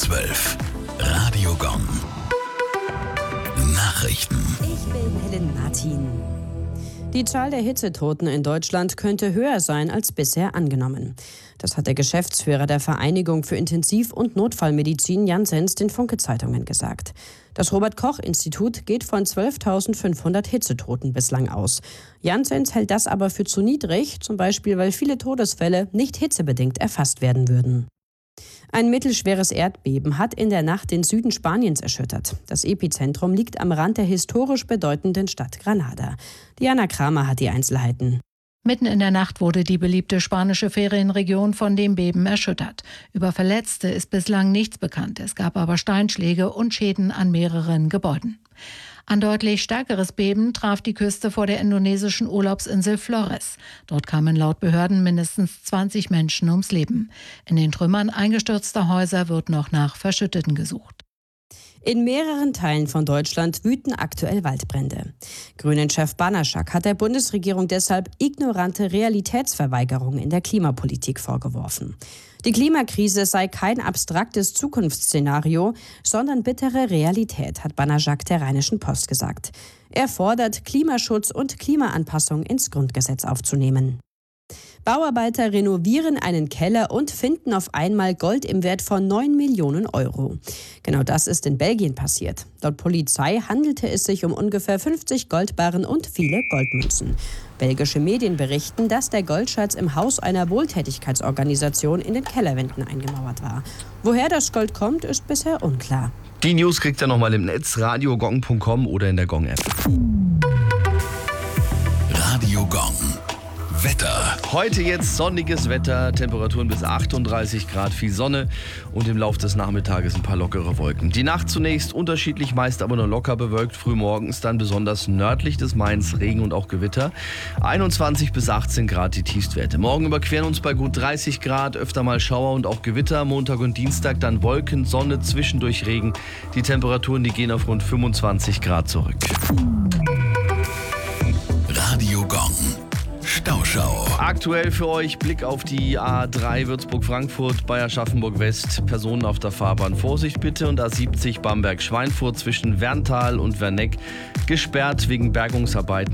12. Radio Gong. Nachrichten. Ich bin Helen Martin. Die Zahl der Hitzetoten in Deutschland könnte höher sein als bisher angenommen. Das hat der Geschäftsführer der Vereinigung für Intensiv- und Notfallmedizin Jan Senz den Funke-Zeitungen gesagt. Das Robert-Koch-Institut geht von 12.500 Hitzetoten bislang aus. Jan Senz hält das aber für zu niedrig, zum Beispiel weil viele Todesfälle nicht hitzebedingt erfasst werden würden. Ein mittelschweres Erdbeben hat in der Nacht den Süden Spaniens erschüttert. Das Epizentrum liegt am Rand der historisch bedeutenden Stadt Granada. Diana Kramer hat die Einzelheiten. Mitten in der Nacht wurde die beliebte spanische Ferienregion von dem Beben erschüttert. Über Verletzte ist bislang nichts bekannt. Es gab aber Steinschläge und Schäden an mehreren Gebäuden. Ein deutlich stärkeres Beben traf die Küste vor der indonesischen Urlaubsinsel Flores. Dort kamen laut Behörden mindestens 20 Menschen ums Leben. In den Trümmern eingestürzter Häuser wird noch nach Verschütteten gesucht. In mehreren Teilen von Deutschland wüten aktuell Waldbrände. Grünen-Chef Banaszak hat der Bundesregierung deshalb ignorante Realitätsverweigerung in der Klimapolitik vorgeworfen. Die Klimakrise sei kein abstraktes Zukunftsszenario, sondern bittere Realität, hat Banaszak der Rheinischen Post gesagt. Er fordert, Klimaschutz und Klimaanpassung ins Grundgesetz aufzunehmen. Bauarbeiter renovieren einen Keller und finden auf einmal Gold im Wert von 9 Millionen Euro. Genau das ist in Belgien passiert. Laut Polizei handelte es sich um ungefähr 50 Goldbarren und viele Goldmünzen. Belgische Medien berichten, dass der Goldschatz im Haus einer Wohltätigkeitsorganisation in den Kellerwänden eingemauert war. Woher das Gold kommt, ist bisher unklar. Die News kriegt ihr nochmal im Netz, radiogong.com oder in der Gong-App. Radio Gong. Wetter. Heute jetzt sonniges Wetter, Temperaturen bis 38 Grad, viel Sonne und im Laufe des Nachmittages ein paar lockere Wolken. Die Nacht zunächst unterschiedlich, meist aber nur locker bewölkt, frühmorgens dann besonders nördlich des Mains Regen und auch Gewitter. 21 bis 18 Grad die Tiefstwerte. Morgen überqueren uns bei gut 30 Grad, öfter mal Schauer und auch Gewitter. Montag und Dienstag dann Wolken, Sonne, zwischendurch Regen. Die Temperaturen, die gehen auf rund 25 Grad zurück. Radio Gong. Stauschau. Aktuell für euch Blick auf die A3 Würzburg-Frankfurt bei Aschaffenburg-West. Personen auf der Fahrbahn Vorsicht bitte. Und A70 Bamberg-Schweinfurt zwischen Werntal und Werneck gesperrt wegen Bergungsarbeiten.